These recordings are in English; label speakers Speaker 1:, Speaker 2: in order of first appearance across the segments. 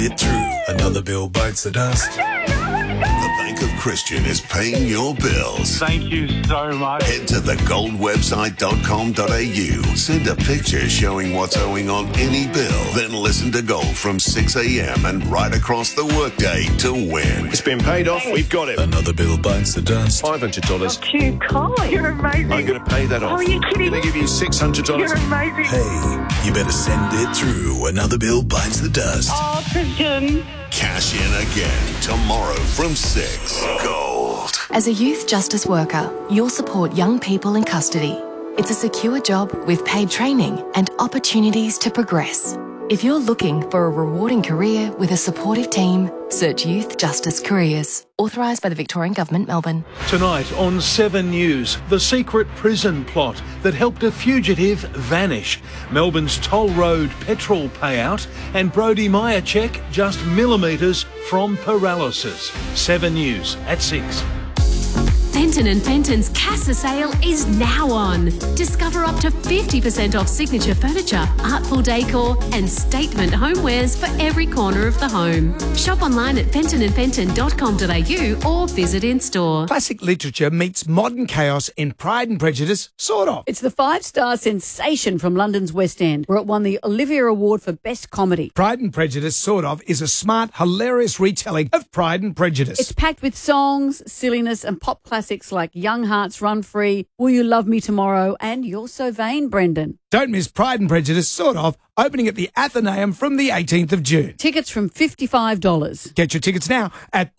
Speaker 1: It through. Another bill bites the dust.
Speaker 2: The Bank of Christian is paying your bills.
Speaker 3: Thank you so much.
Speaker 2: Head to thegoldwebsite.com.au. Send a picture showing what's owing on any bill. Then listen to Gold from 6 a.m. and right across the workday to win.
Speaker 4: It's been paid off. We've got it.
Speaker 1: Another bill bites the dust.
Speaker 4: $500.
Speaker 5: Too kind. You're amazing.
Speaker 4: I'm going to pay that off.
Speaker 5: Oh, are you kidding?
Speaker 4: I'm going to give you $600.
Speaker 5: You're amazing.
Speaker 1: Hey, you better send it through. Another bill bites the dust.
Speaker 5: Oh, Christian.
Speaker 2: Cash in again tomorrow from 6. Gold.
Speaker 6: As a youth justice worker, you'll support young people in custody. It's a secure job with paid training and opportunities to progress. If you're looking for a rewarding career with a supportive team, search Youth Justice Careers. Authorised by the Victorian Government, Melbourne.
Speaker 7: Tonight on 7 News, the secret prison plot that helped a fugitive vanish, Melbourne's toll road petrol payout, and Brodie Meyer check just millimetres from paralysis. 7 News at 6.
Speaker 8: Fenton & Fenton's Casa sale is now on. Discover up to 50% off signature furniture, artful decor and statement homewares for every corner of the home. Shop online at fentonandfenton.com.au or visit in store.
Speaker 9: Classic literature meets modern chaos in Pride and Prejudice, sort of.
Speaker 10: It's the 5-star sensation from London's West End, where it won the Olivier Award for Best Comedy.
Speaker 9: Pride and Prejudice, sort of, is a smart, hilarious retelling of Pride and Prejudice.
Speaker 10: It's packed with songs, silliness and pop classics like Young Hearts Run Free, Will You Love Me Tomorrow and You're So Vain, Brendan.
Speaker 9: Don't miss Pride and Prejudice, sort of, opening at the Athenaeum from the 18th of June.
Speaker 10: Tickets from $55.
Speaker 9: Get your tickets now at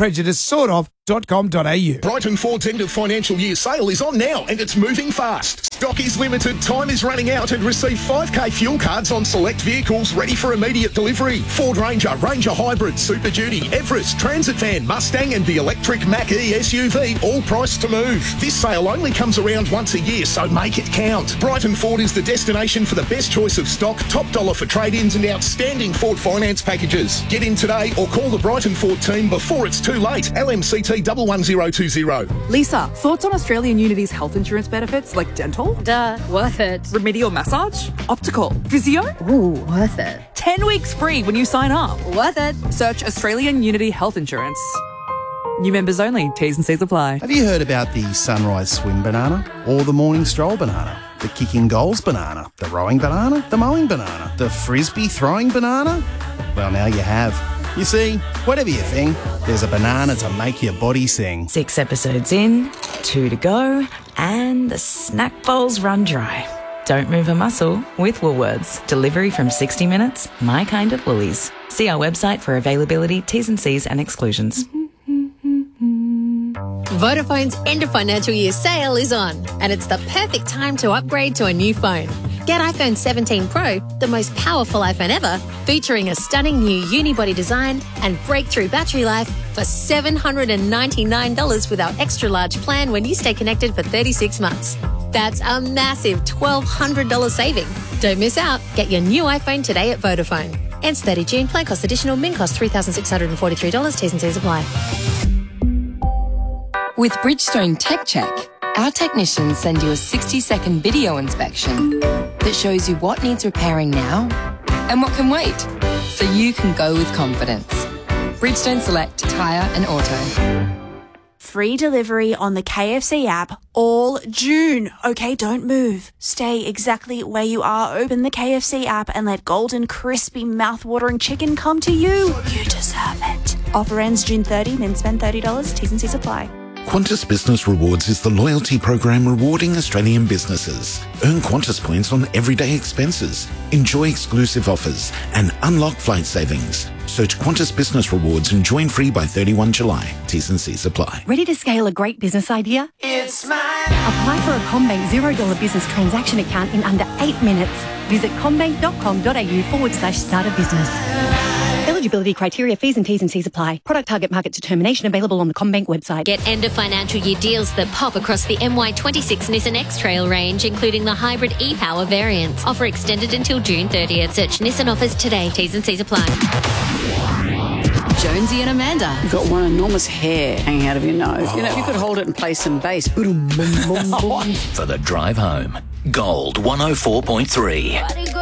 Speaker 9: prideandprejudicesortof.com.au.
Speaker 11: Brighton Ford's end of financial year sale is on now and it's moving fast. Stock is limited, time is running out, and receive 5k fuel cards on select vehicles ready for immediate delivery. Ford Ranger, Ranger Hybrid, Super Duty, Everest, Transit Van, Mustang and the electric Mach-E SUV, all priced to move. This sale only comes around once a year, so make it count. Brighton Ford is the destination for the best choice of stock, top dollar for trade-ins and outstanding Ford finance packages. Get in today or call the Brighton Ford team before it's too late. LMCT 11020.
Speaker 12: Lisa, thoughts on Australian Unity's health insurance benefits like dental?
Speaker 10: Duh, worth it.
Speaker 12: Remedial massage? Optical? Physio?
Speaker 10: Ooh, worth it.
Speaker 12: 10 weeks free when you sign up.
Speaker 10: Worth it.
Speaker 12: Search Australian Unity Health Insurance. New members only. T's and C's apply.
Speaker 13: Have you heard about the sunrise swim banana or the morning stroll banana? The kicking goals banana, the rowing banana, the mowing banana, the frisbee throwing banana? Well, now you have. You see, whatever your thing, there's a banana to make your body sing.
Speaker 14: 6 episodes in, 2 to go, and the snack bowls run dry. Don't move a muscle with Woolworths. Delivery from 60 minutes, my kind of Woolies. See our website for availability, T's and C's and exclusions.
Speaker 15: Vodafone's end of financial year sale is on, and it's the perfect time to upgrade to a new phone. Get iPhone 17 Pro, the most powerful iPhone ever, featuring a stunning new unibody design and breakthrough battery life for $799 with our extra large plan when you stay connected for 36 months. That's a massive $1,200 saving. Don't miss out. Get your new iPhone today at Vodafone. Ends 30 June. Plan cost additional. Min cost $3,643. T's and C's apply.
Speaker 16: With Bridgestone Tech Check, our technicians send you a 60-second video inspection that shows you what needs repairing now and what can wait, so you can go with confidence. Bridgestone Select Tyre and Auto.
Speaker 17: Free delivery on the KFC app all June. Okay, don't move. Stay exactly where you are. Open the KFC app and let golden, crispy, mouth-watering chicken come to you. You deserve it. Offer ends June 30, then spend $30. T's and C's apply.
Speaker 18: Qantas Business Rewards is the loyalty program rewarding Australian businesses. Earn Qantas points on everyday expenses, enjoy exclusive offers, and unlock flight savings. Search Qantas Business Rewards and join free by 31 July. T's and C's apply.
Speaker 19: Ready to scale a great business idea?
Speaker 20: It's mine.
Speaker 19: Apply for a CommBank $0 business transaction account in under 8 minutes. Visit commbank.com.au/start a business. Eligibility criteria, fees and T's and C's apply. Product target market determination available on the CommBank website.
Speaker 15: Get end of financial year deals that pop across the MY26 Nissan X-Trail range, including the hybrid e-Power variants. Offer extended until June 30th. Search Nissan offers today. T's and C's apply.
Speaker 10: Jonesy and Amanda. You've got one enormous hair hanging out of your nose. You know, if you could hold it and play some bass.
Speaker 7: For the drive home. Gold 104.3.